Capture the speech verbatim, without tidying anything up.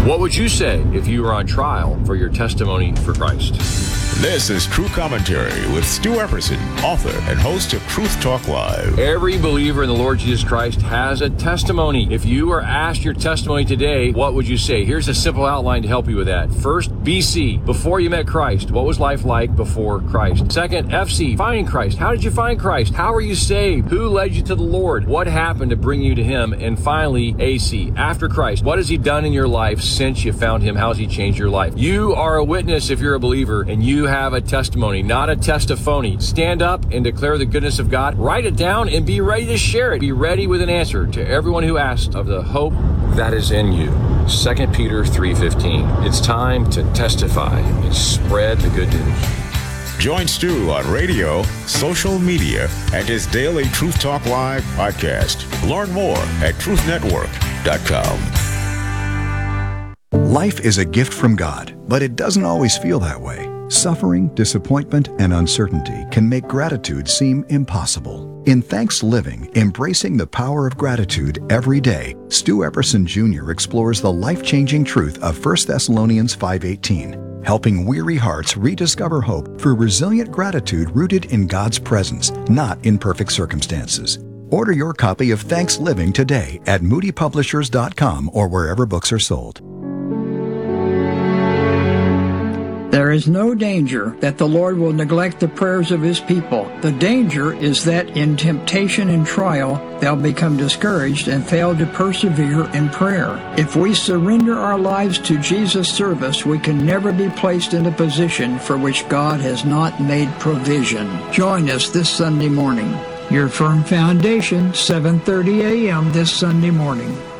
What would you say if you were on trial for your testimony for Christ? This is True Commentary with Stu Epperson, author and host of Truth Talk Live. Every believer in the Lord Jesus Christ has a testimony. If you were asked your testimony today, what would you say? Here's a simple outline to help you with that. First, B C, before you met Christ. What was life like before Christ? Second, F C, finding Christ. How did you find Christ? How are you saved? Who led you to the Lord? What happened to bring you to Him? And finally, A C, after Christ. What has He done in your life since you found Him? How has He changed your life? You are a witness if you're a believer, and you have a testimony, not a testaphony. Stand up and declare the goodness of God. Write it down and be ready to share it. Be ready with an answer to everyone who asks of the hope that is in you. Second Peter three fifteen. It's time to testify and spread the good news. Join Stu on radio, social media, and his daily Truth Talk Live podcast. Learn more at truth network dot com. Life is a gift from God, but it doesn't always feel that way. Suffering, disappointment, and uncertainty can make gratitude seem impossible. In Thanks Living, Embracing the Power of Gratitude Every Day, Stu Epperson Junior explores the life-changing truth of First Thessalonians five eighteen, helping weary hearts rediscover hope through resilient gratitude rooted in God's presence, not in perfect circumstances. Order your copy of Thanks Living today at moody publishers dot com or wherever books are sold. There is no danger that the Lord will neglect the prayers of His people. The danger is that in temptation and trial, they'll become discouraged and fail to persevere in prayer. If we surrender our lives to Jesus' service, we can never be placed in a position for which God has not made provision. Join us this Sunday morning. Your Firm Foundation, seven thirty a.m. this Sunday morning.